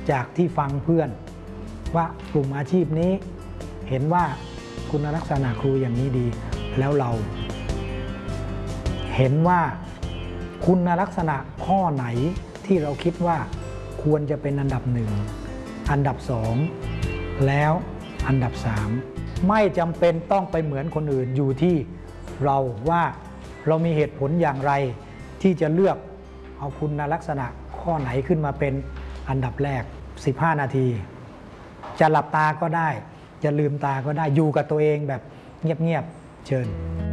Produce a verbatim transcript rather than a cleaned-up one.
จากที่ฟังเพื่อนว่ากลุ่มอาชีพนี้เห็นว่าคุณลักษณะครูอย่างนี้ดีแล้วเราเห็นว่าคุณลักษณะข้อไหนที่เราคิดว่าควรจะเป็นอันดับหนึ่งอันดับสองแล้วอันดับสามไม่จำเป็นต้องไปเหมือนคนอื่นอยู่ที่เราว่าเรามีเหตุผลอย่างไรที่จะเลือกเอาคุณลักษณะข้อไหนขึ้นมาเป็นอันดับแรกสิบห้านาทีจะหลับตาก็ได้จะลืมตาก็ได้อยู่กับตัวเองแบบเงียบๆเชิญ